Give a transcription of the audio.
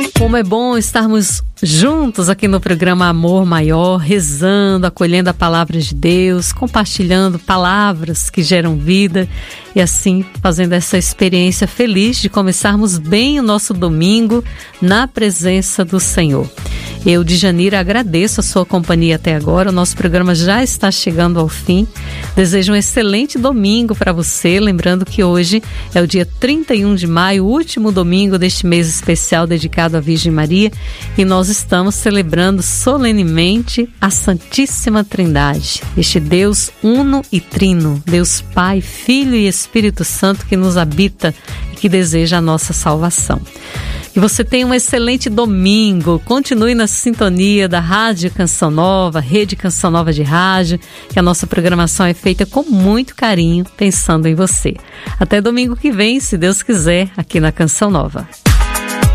Como é bom estarmos juntos aqui no programa Amor Maior, rezando, acolhendo a palavra de Deus, compartilhando palavras que geram vida e assim fazendo essa experiência feliz de começarmos bem o nosso domingo na presença do Senhor. Eu, Djanira, agradeço a sua companhia até agora. O nosso programa já está chegando ao fim. Desejo um excelente domingo para você. Lembrando que hoje é o dia 31 de maio, o último domingo deste mês especial dedicado à Virgem Maria. E nós estamos celebrando solenemente a Santíssima Trindade. Este Deus uno e trino, Deus Pai, Filho e Espírito Santo que nos habita e que deseja a nossa salvação. Que você tenha um excelente domingo. Continue na sintonia da Rádio Canção Nova, Rede Canção Nova de Rádio, que a nossa programação é feita com muito carinho, pensando em você. Até domingo que vem, se Deus quiser, aqui na Canção Nova.